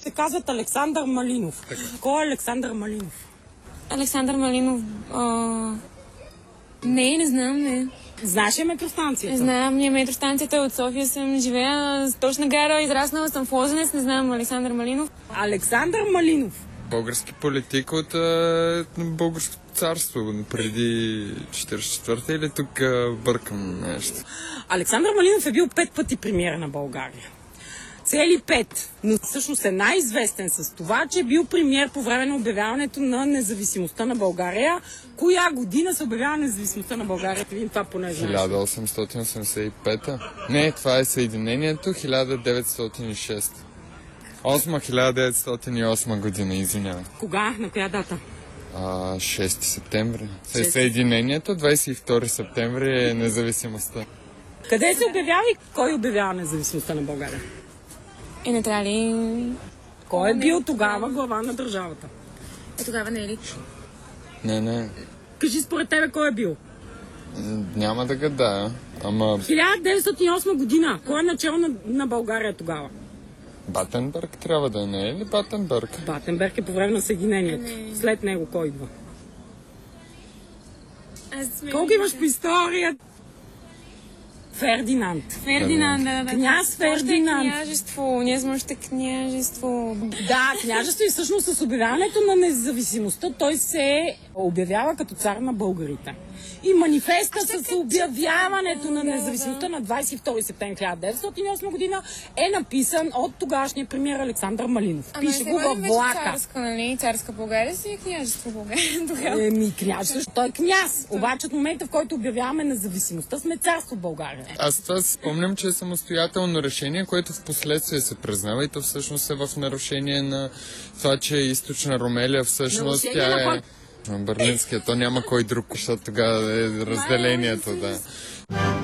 Те казват Александър Малинов. Кой е Александър Малинов? Александър Малинов... Не знам, не. Знаеш ли метростанцията? Знам, ние метростанцията от София съм, живея точна гара, израснала съм в Лозенец, не знам Александър Малинов. Александър Малинов. Български политик от Българското царство преди 44-та или тук бъркам нещо? Александър Малинов е бил 5 пъти премиер на България. Цели 5, но всъщност е най-известен с това, че е бил премиер по време на обявяването на независимостта на България. Коя година се обявява независимостта на България? Видим това поне знаеш. 1885-та? Не, това е Съединението, 1906. 1908 година, извинявай. Кога? На коя дата? 6 септември. Съединението, 22 септември е независимостта. Къде се обявява и кой обявява независимостта на България? И не трябва ли... Кой е бил тогава глава на държавата? Тогава не е ли? Не. Кажи според тебе кой е бил? Няма да гадая, ама... 1908 година. Кой е начало на България тогава? Батенберг трябва да не е ли Батенберг? Батенберг е по време на Съединението. След него кой идва? Колко имаш по история? Фердинанд. Фердинанд, да. Княз Фердинанд. Княжество, ние сме още княжество. Да, княжество и всъщност с обявяването на независимостта той се обявява като цар на българите. И манифеста с обявяването на независимостта на 22 септември 1908 година е написан от тогашния премиер Александър Малинов. Пише го във влака. Царска, нали? Царска България си е княжество България. Княжество, той е княз. Обаче от момента, в който обявяваме независимостта, сме царство България. Аз това си спомням, че е самостоятелно решение, което в последствие се признава и то всъщност е в нарушение на това, че източна Румелия всъщност тя е... Берлинския, то няма кой друг, защото тогава е разделението, да.